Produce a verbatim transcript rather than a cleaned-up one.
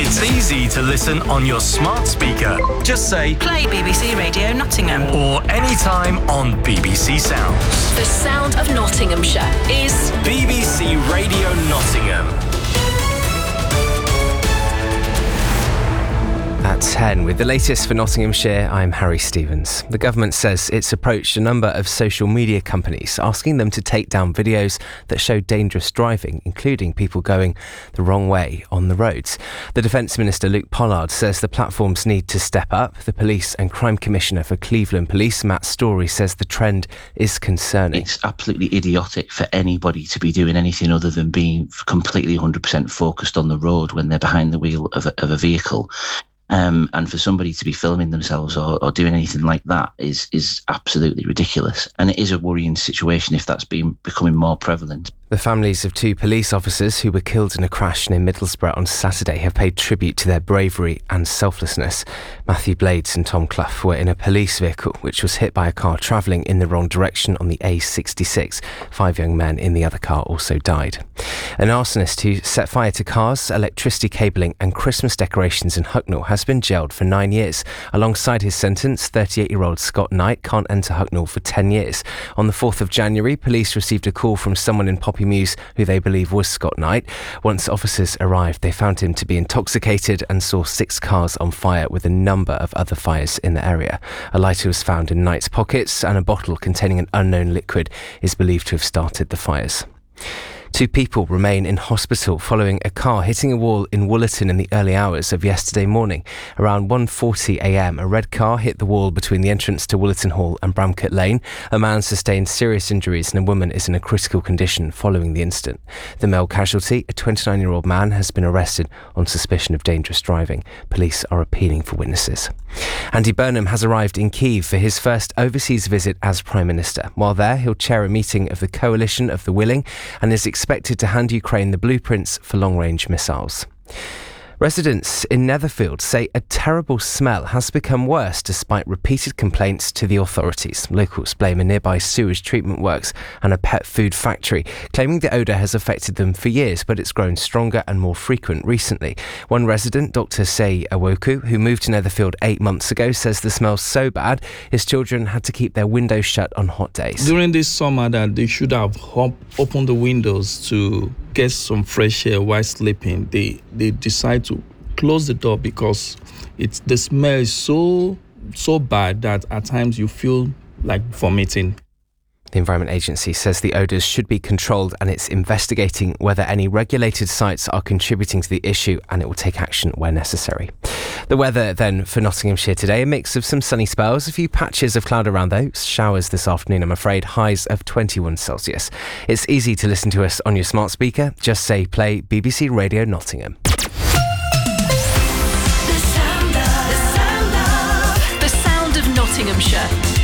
It's easy to listen on your smart speaker. Just say, play B B C Radio Nottingham. Or anytime on B B C Sounds. The sound of Nottinghamshire is B B C Radio Nottingham. At ten, with the latest for Nottinghamshire, I'm Harry Stevens. The government says it's approached a number of social media companies asking them to take down videos that show dangerous driving, including people going the wrong way on the roads. The Defence Minister Luke Pollard says the platforms need to step up. The Police and Crime Commissioner for Cleveland Police, Matt Story, says the trend is concerning. It's absolutely idiotic for anybody to be doing anything other than being completely one hundred percent focused on the road when they're behind the wheel of a, of a vehicle. Um, and for somebody to be filming themselves or, or doing anything like that is is absolutely ridiculous. And it is a worrying situation if that's been becoming more prevalent. The families of two police officers who were killed in a crash near Middlesbrough on Saturday have paid tribute to their bravery and selflessness. Matthew Blades and Tom Clough were in a police vehicle which was hit by a car travelling in the wrong direction on the A sixty-six. Five young men in the other car also died. An arsonist who set fire to cars, electricity cabling and Christmas decorations in Hucknall has been jailed for nine years. Alongside his sentence, thirty-eight-year-old Scott Knight can't enter Hucknall for ten years. On the fourth of January, police received a call from someone in Poppy Mews who they believe was Scott Knight. Once officers arrived, they found him to be intoxicated and saw six cars on fire with a number of other fires in the area. A lighter was found in Knight's pockets and a bottle containing an unknown liquid is believed to have started the fires. Two people remain in hospital following a car hitting a wall in Woollerton in the early hours of yesterday morning. Around one forty a m, a red car hit the wall between the entrance to Woollerton Hall and Bramcote Lane. A man sustained serious injuries and a woman is in a critical condition following the incident. The male casualty, a twenty-nine-year-old man, has been arrested on suspicion of dangerous driving. Police are appealing for witnesses. Andy Burnham has arrived in Kyiv for his first overseas visit as Prime Minister. While there, he'll chair a meeting of the Coalition of the Willing and is expected to hand Ukraine the blueprints for long-range missiles. Residents in Netherfield say a terrible smell has become worse despite repeated complaints to the authorities. Locals blame a nearby sewage treatment works and a pet food factory, claiming the odour has affected them for years, but it's grown stronger and more frequent recently. One resident, Doctor Sei Awoku, who moved to Netherfield eight months ago, says the smell's so bad his children had to keep their windows shut on hot days. During this summer, that they should have opened the windows to get some fresh air while sleeping. They they decide to close the door because it's the smell is so so bad that at times you feel like vomiting. The Environment Agency says the odours should be controlled and it's investigating whether any regulated sites are contributing to the issue and it will take action where necessary. The weather then for Nottinghamshire today, a mix of some sunny spells, a few patches of cloud around those, showers this afternoon I'm afraid, highs of twenty-one Celsius. It's easy to listen to us on your smart speaker, just say play B B C Radio Nottingham. the sound of, the sound of, the sound of Nottinghamshire.